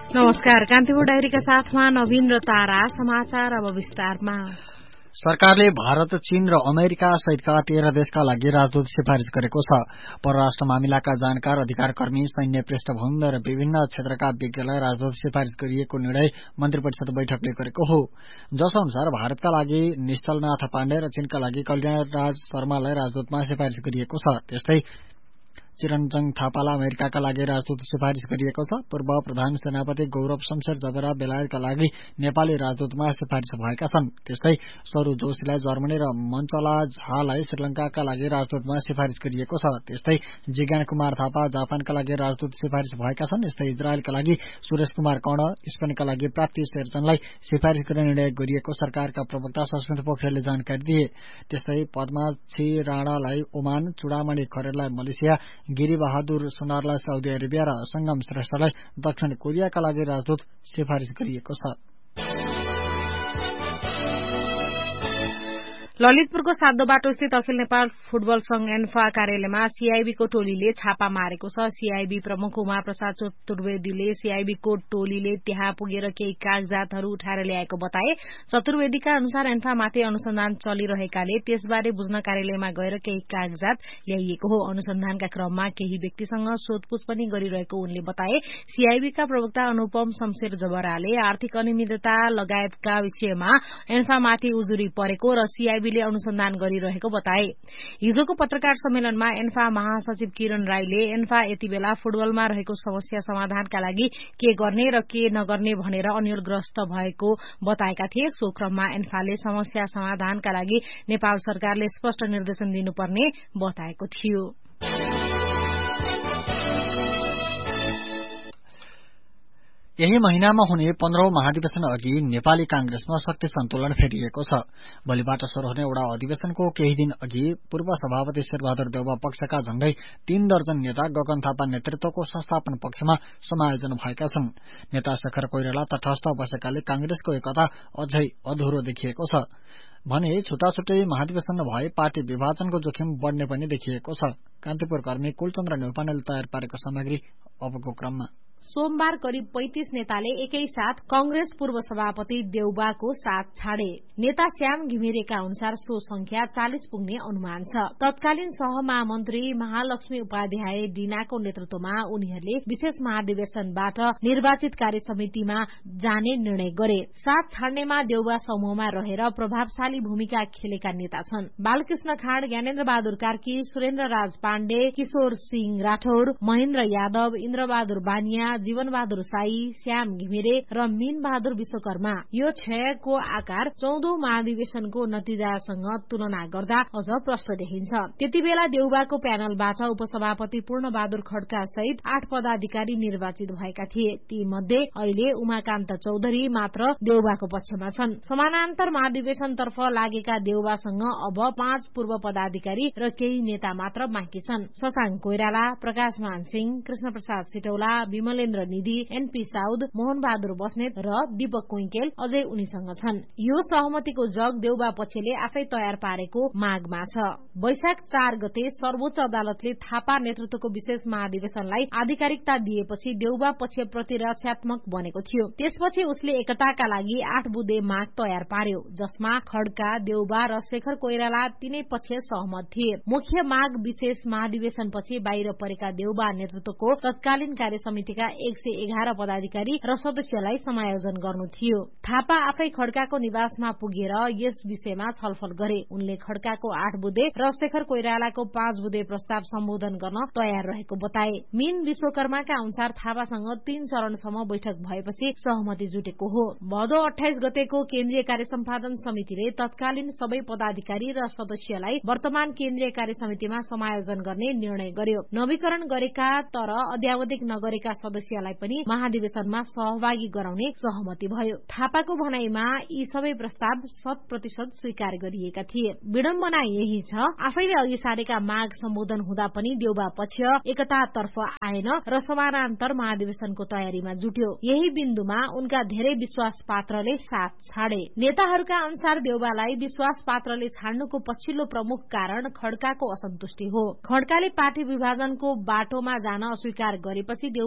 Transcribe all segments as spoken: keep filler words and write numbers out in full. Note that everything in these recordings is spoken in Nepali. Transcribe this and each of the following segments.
नमस्कार, कान्तिपुर डायरीका साथमा नवीन र तारा। समाचार अब विस्तारमा। सरकारले भारत, चीन र अमेरिका सहितका तेह्र देशका लागि राजदूत सिफारिश गरेको छ। परराष्ट्र मामिलाका जानकार, अधिकारकर्मी, सैन्य पृष्ठभूमि र विभिन्न क्षेत्रका विज्ञलाई राजदूत सिफारिश गरिएको निर्णय मन्त्री परिषद बैठकले गरेको हो, जस अनुसार भारतका लागि निश्चलनाथ पाण्डे र चीनका लागि कल्याणराज शर्मालाई राजदूतमा सिफारिश गरिएको छ। त्यस्तै चिरञ्जन थापालाई अमेरिकाका लागि राजदूत सिफारिश गरिएको छ। पूर्व प्रधान सेनापति गौरव शमशेर जबरा बेलायतका लागि नेपाली राजदूतमा सिफारिश भएका छन्। त्यस्तै सरू जोशीलाई जर्मनी र मञ्चला झालाई श्रीलंकाका लागि राजदूतमा सिफारिश गरिएको छ। त्यस्तै जिज्ञान कुमार थापा जापानका लागि राजदूत सिफारिश भएका छन्। यस्तै इजरायलका लागि सुरेश कुमार कर्ण, स्पेनका लागि प्राप्ति शेरचनलाई सिफारिश गर्ने निर्णय गरिएको सरकारका प्रवक्ता सस्मित पोखरेलले जानकारी दिए। त्यस्तै Padmakshi राणालाई Oman, Chudamani खरेललाई Malaysia, Giri Bahadur सुनारलाई Saudi Arabia र संगम श्रेष्ठलाई दक्षिण कोरियाका लागि राजदूत सिफारिश गरिएको छ। ललितपुरको सातो बाटो स्थित अखिल नेपाल फुटबल संघ एन्फा कार्यालयमा सीआईबीको टोलीले छापा मारेको छ। सीआईबी प्रमुख उमा प्रसाद चतुर्वेदीले सीआईबीको टोलीले त्यहाँ पुगेर केही कागजातहरू उठाएर ल्याएको बताए। चतुर्वेदीका अनुसार एन्फामाथि अनुसन्धान चलिरहेकाले त्यसबारे बुझ्न कार्यालयमा गएर केही कागजात ल्याइएको हो। अनुसन्धानका क्रममा केही व्यक्तिसँग सोधपूछ पनि गरिरहेको उनले बताए। सीआईबीका प्रवक्ता अनुपम शमशेर जबराले आर्थिक अनियमितता लगायतका विषयमा एन्फामाथि उजुरी परेको र सीआईबी अनुसन्धान गरिरहेको बताए। हिजोको पत्रकार सम्मेलनमा एन्फा महासचिव किरण राईले एन्फा यति बेला फुटबलमा रहेको समस्या समाधानका लागि के गर्ने र के नगर्ने भनेर अन्यलग्रस्त भएको बताएका थिए। सो क्रममा एन्फाले समस्या समाधानका लागि नेपाल सरकारले स्पष्ट निर्देशन दिनुपर्ने बताएको थियो। यही महिनामा हुने पन्ध्रौं महाधिवेशन अघि नेपाली कांग्रेसमा शक्ति सन्तुलन फेरिएको छ। भोलिबाट शुरू हुने एउटा अधिवेशनको केही दिन अघि पूर्व सभापति शेरबहादुर देउवा पक्षका झण्डै तीन दर्जन नेता गगन थापा नेतृत्वको संस्थापन पक्षमा समायोजन भएका छन्। नेता शेखर कोइराला तटस्थ बसेकाले कांग्रेसको एकता अझै अधुरो देखिएको छ भने छुट्टाछुट्टै महाधिवेशन भए पार्टी विभाजनको जोखिम बढ्ने पनि देखिएको छ। कान्तिपुर कर्मी कुलचन्द्र न्यौपानेले तयार पारेको सामग्री अबको क्रममा। सोमबार करिब पैंतीस नेताले एकै साथ कंग्रेस पूर्व सभापति देउबाको साथ छाडे। नेता श्याम घिमिरेका अनुसार सो संख्या चालिस पुग्ने अनुमान छ। तत्कालीन सहमहामन्त्री महालक्ष्मी उपाध्याय डिनाको नेतृत्वमा उनीहरूले विशेष महाधिवेशनबाट निर्वाचित कार्य समितिमा जाने निर्णय गरे। साथ छाड्नेमा देउबा समूहमा रहेर प्रभावशाली भूमिका खेलेका नेता छन्। बालकृष्ण खाँड, ज्ञानेन्द्र बहादुर कार्की, सुरेन्द्र राज पाण्डे, किशोर सिंह राठौर, महेन्द्र यादव, इन्द्रबहादुर बानिया, जीवन बहादुर साई, श्याम घिमिरे र मीन बहादुर विश्वकर्मा। यो क्षयको आकार चौधौं महाधिवेशनको नतिजासँग तुलना गर्दा अझ प्रष्ट देखिन्छ। त्यति बेला देउबाको प्यानलबाट उपसभापति पूर्ण बहादुर खड्का सहित आठ पदाधिकारी निर्वाचित भएका थिए। ती मध्ये अहिले उमाकान्त चौधरी मात्र देउबाको पक्षमा छन्। समानान्तर महाधिवेशनतर्फ लागेका देउबासँग अब पाँच पूर्व पदाधिकारी र केही नेता मात्र बाँकी छन्। शशाङ्क कोइराला, प्रकाश मान सिंह, कृष्ण प्रसाद सिटौला, विमलेन्द्र निधि, एनपी साउद, मोहन बहादुर बस्नेत र दीपक कुइकेल अझै उनीसँग छन्। यो सहमतिको जग देउबा पक्षले आफै तयार पारेको मागमा छ। वैशाख चार गते सर्वोच्च अदालतले थापा नेतृत्वको विशेष महाधिवेशनलाई आधिकारिकता दिएपछि देउबा पक्ष प्रतिरक्षात्मक बनेको थियो। त्यसपछि उसले एकताका लागि आठ बुँदे माग तयार पार्यो, जसमा खड्का, देउबा र शेखर कोइराला तीनै पक्ष सहमत थिए। मुख्य माग विशेष महाधिवेशनपछि बाहिर परेका देउबा नेतृत्वको तत्कालीन कार्य समितिका एक सय एघार पदाधिकारी र सदस्यलाई समायोजन गर्नु थियो। थापा आफै खड्काको निवासमा पुगेर यस विषयमा छलफल गरे। उनले खड्काको आठ बुँदे र शेखर कोइरालाको पाँच बुँदे प्रस्ताव सम्बोधन गर्न तयार रहेको बताए। मीन विश्वकर्माका अनुसार थापासँग तीन चरणसम्म बैठक भएपछि सहमति जुटेको हो। भदौ अठाइस गतेको केन्द्रीय कार्य सम्पादन समितिले तत्कालीन सबै पदाधिकारी र सदस्यलाई वर्तमान केन्द्रीय कार्य समितिमा समायोजन गर्ने निर्णय गर्यो। नवीकरण गरेका तर अध्यावधिक नगरेका सदस्यलाई पनि महाधिवेशनमा सहभागी गराउने सहमति भयो। थापाको भनाईमा यी सबै प्रस्ताव शत प्रतिशत स्वीकार गरिएका थिए। विडम्बना यही छ, आफैले अघि सारेका माग सम्बोधन हुँदा पनि देउबा पक्ष एकतातर्फ आएन र समानान्तर महाधिवेशनको तयारीमा जुट्यो। यही बिन्दुमा उनका धेरै विश्वास पात्रले साथ छाडे। नेताहरूका अनुसार देउबालाई विश्वास पात्रले छाड्नुको पछिल्लो प्रमुख कारण खड्काको असन्तुष्टि हो। खड्काले पार्टी विभाजनको बाटोमा जान अस्वीकार गरेपछि देउबाका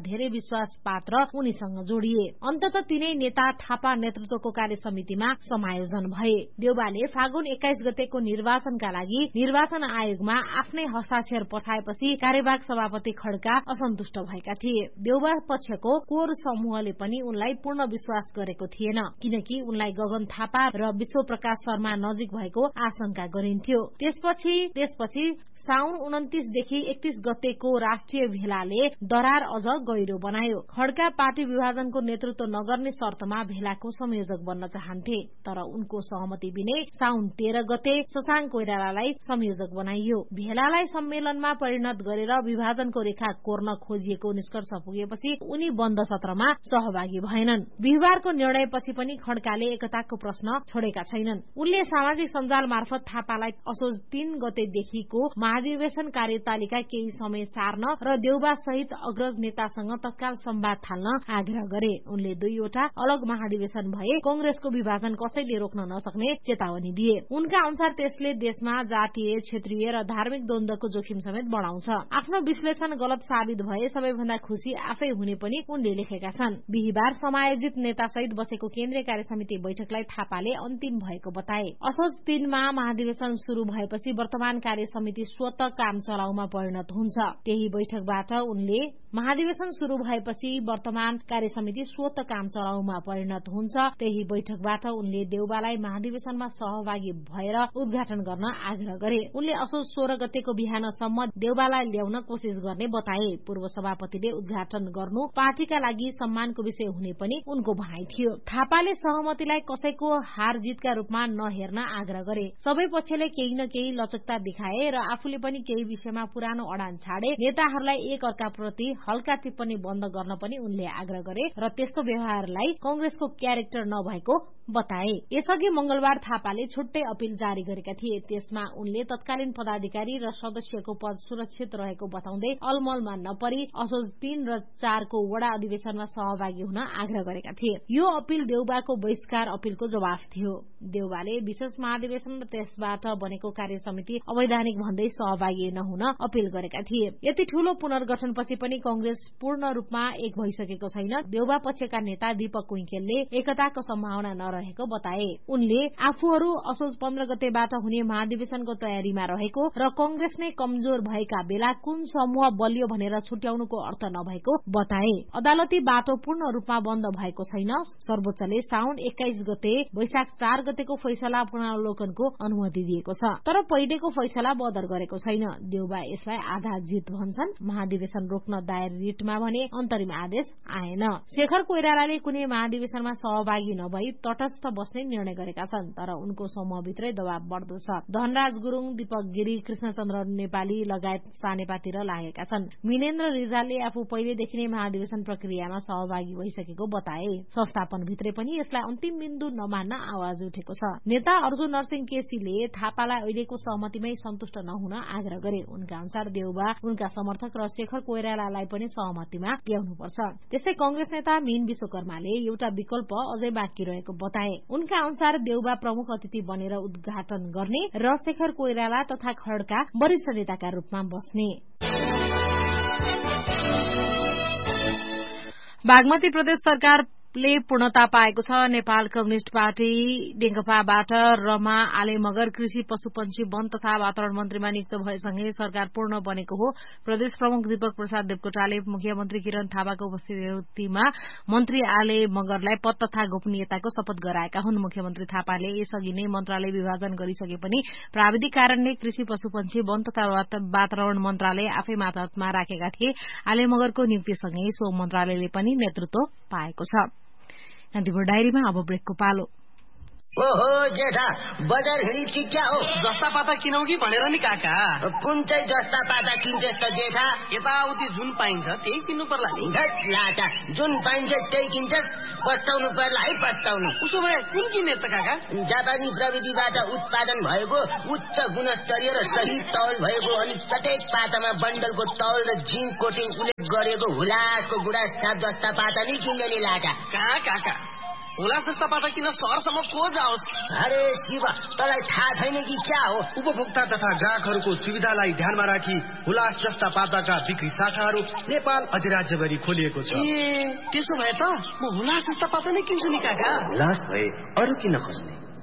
धेरै विश्वास पात्र उनीसँग जोडिए। अन्तत तीनै नेता थापा नेतृत्वको कार्य समितिमा समायोजन भए। देउबाले फागुन एक्काइस गतेको निर्वाचनका लागि निर्वाचन आयोगमा आफ्नै हस्ताक्षर पठाएपछि कार्यवाहक सभापति खड्का असन्तुष्ट भएका थिए। देउबा पक्षको कोर समूहले पनि उनलाई पूर्ण विश्वास गरेको थिएन, किनकि उनलाई गगन थापा र विश्वप्रकाश शर्मा नजिक भएको आशंका गरिन्थ्यो। त्यसपछि त्यसपछि साउन उन्तिसदेखि एकतीस गतेको राष्ट्रिय भेलाले दरार अझ गहिरो बनायो। खड्का पार्टी विभाजनको नेतृत्व नगर्ने शर्तमा भेलाको संयोजक बन्न चाहन्थे, तर उनको सहमति बिनै साउन तेह्र गते शशाङ्क कोइरालालाई संयोजक बनाइयो। भेलालाई सम्मेलनमा परिणत गरेर विभाजनको रेखा कोर्न खोजिएको निष्कर्ष पुगेपछि उनी बन्द सत्रमा सहभागी भएनन्। बिहिबारको निर्णयपछि पनि खड्काले एकताको प्रश्न छोडेका छैनन्। उनले सामाजिक सञ्जाल मार्फत थापालाई असोज तीन गतेदेखिको महाधिवेशन कार्यतालिका केही समय सार्न र देउबा सहित अग्रज नेतासँग तत्काल संवाद थाल्न आग्रह गरे। उनले दुईवटा अलग महाधिवेशन भए कंग्रेसको विभाजन कसैले रोक्न नसक्ने चेतावनी दिए। उनका अनुसार त्यसले देशमा जातीय, क्षेत्रीय र धार्मिक द्वन्द्वको जोखिम समेत बढ़ाउँछ। आफ्नो विश्लेषण गलत साबित भए सबैभन्दा खुशी आफै हुने पनि उनले लेखेका छन्। बिहिबार समायोजित नेता सहित बसेको केन्द्रीय कार्य समिति बैठकलाई थापाले अन्तिम भएको बताए। असोज तीनमा महाधिवेशन शुरू भएपछि वर्तमान कार्य समिति स्वत काम चलाउमा परिणत हुन्छ। त्यही बैठकबाट उनले महाधिवेशन शुरू भएपछि वर्तमान कार्य समिति स्वत काम चलाउमा परिणत हुन्छ। त्यही बैठकबाट उनले देउबालाई महाधिवेशनमा सहभागी भएर उद्घाटन गर्न आग्रह गरे। उनले असोज सोह्र गतेको बिहानसम्म देउबालाई ल्याउन कोशिश गर्ने बताए। पूर्व सभापतिले उद्घाटन गर्नु पार्टीका लागि सम्मानको विषय हुने पनि उनको भनाइ थियो। थापाले सहमतिलाई कसैको हार जितका रूपमा नहेर्न आग्रह गरे। सबै पक्षले केही न केही लचकता देखाए र आफूले पनि केही विषयमा पुरानो अडान छाडे। नेताहरूलाई एक अर्काप्रति हल्का टिप्पणी बन्द गर्न पनि उनले आग्रह गरे र त्यस्तो व्यवहारलाई कंग्रेसको क्यारेक्टर नभएको बताए। यसअघि मंगलबार थापाले छुट्टै अपील जारी गरेका थिए। त्यसमा उनले तत्कालीन पदाधिकारी र सदस्यको पद सुरक्षित रहेको बताउँदै अलमलमा नपरी असोज तीन र चारको वडा अधिवेशनमा सहभागी हुन आग्रह गरेका थिए। यो अपील देउबाको बहिष्कार अपीलको जवाफ थियो। देउबाले विशेष महाधिवेशन र त्यसबाट बनेको कार्य समिति अवैधानिक भन्दै सहभागी नहुन अपील गरेका थिए। यति ठूलो पुनर्गठनपछि पनि कंग्रेस पूर्ण रूपमा एक भइसकेको छैन। देउबा पक्षका नेता दीपक कुइकेलले एकताको सम्भावना नरहेको बताए। उनले आफूहरू असोज पन्ध्र गतेबाट हुने महाधिवेशनको तयारीमा रहेको र कंग्रेस नै कमजोर भएका बेला कुन समूह बलियो भनेर छुट्याउनुको अर्थ नभएको बताए। अदालती बाटो पूर्ण रूपमा बन्द भएको छैन। सर्वोच्चले साउन एक्काइस गते वैशाख चार गतेको फैसला पुनरावलोकनको अनुमति दिएको छ, तर पहिलेको फैसला बदर गरेको छैन। देउबा यसलाई आधा जित भन्छन्। महाधिवेशन रोक्न दायर रिटमा भने अन्तरिम आदेश आएन। शेखर कोइरालाले कुनै महाधिवेशनमा सहभागी नभई तटस्थ बस्ने निर्णय गरेका छन्, तर उनको समूहभित्रै दबाव बढ्दो छ। धनराज गुरूङ, दीपक गिरी, कृष्णचन्द्र नेपाली लगायत सानेपातिर लागेका छन्। मिनेन्द्र रिजालले आफू पहिलेदेखि नै महाधिवेशन प्रक्रियामा सहभागी भइसकेको बताए। संस्थापनभित्रै पनि यसलाई अन्तिम बिन्दु नमान्न आवाज उठेको छ। नेता अर्जुन नरसिंह केसीले थापालाई अहिलेको सहमतिमै सन्तुष्ट नहुन आग्रह गरे। उनका अनुसार देउबा, उनका समर्थक र शेखर कोइरालालाई पनि सहमतिमा ल्याउनुपर्छ। त्यस्तै कंग्रेस नेता मीन विश्वकर्माले एउटा विकल्प अझै बाँकी रहेको बताए। उनका अनुसार देउबा प्रमुख अतिथि बनेर उद्घाटन गर्ने र शेखर कोइराला तथा खड्का वरिष्ठ नेताका रूपमा बस्ने। बागमती प्रदेश सरकार ले पूर्णता पाएको छ। नेपाल कम्युनिष्ट पार्टी नेकपाबाट रमा आले मगर कृषि, पशुपन्छी, वन तथा वातावरण मन्त्रीमा नियुक्त भएसँगै सरकार पूर्ण बनेको हो। प्रदेश प्रमुख दीपक प्रसाद देवकोटाले मुख्यमन्त्री किरण थापाको उपस्थितिमा मन्त्री आले मगरलाई पद तथा गोपनीयताको शपथ गराएका हुन्। मुख्यमन्त्री थापाले यसअघि नै मन्त्रालय विभाजन गरिसके पनि प्राविधिक कारणले कृषि, पशुपन्छी, वन तथा वातावरण मन्त्रालय आफै मातहतमा राखेका थिए। आले मगरको नियुक्तिसँगै सो मन्त्रालयले पनि नेतृत्व पाएको छ। नदीपुर डायरीमा अब ब्रेकको पालो। ओहो जेठा, बजार हिँडी कि क्या हो? जस्ता पाता किनौ कि भनेर नि काका। कुन चाहिँ जस्ता पाता किन्छस् त जेठा? यताउति जुन पाइन्छ त्यही किन्नु पर्ला नि। लाटा, जुन पाइन्छ त्यही किन्छस्? पस्ताउनु पर्ला है, पस्ताउनु। उसो भए कुन किन्ने त काका? जापानी प्रविधिबाट उत्पादन भएको उच्च गुणस्तरीय र सही तौल भएको अनि प्रत्येक पातामा बन्डलको तौल र जिङ्क कोटिङ उल्लेख गरेको हुलासको गुडास छाप जस्ता पाता नि किन्ने नि लाटा। कहाँ काका, होला सस्ता पाता किन सहरसम्म को जाओस्? अरे शिव, तँलाई थाहा छैन कि क्या हो? उपभोक्ता तथा ग्राहकहरूको सुविधालाई ध्यानमा राखी हुलास जस्ता पाताका बिक्री शाखाहरू नेपाल अधिराज्यभरि खोलिएको छ। ए त्यसो भए त म हुलास जस्ता पाता नै किन्छु नि काका। हुलास भए अरू किन खोज्ने?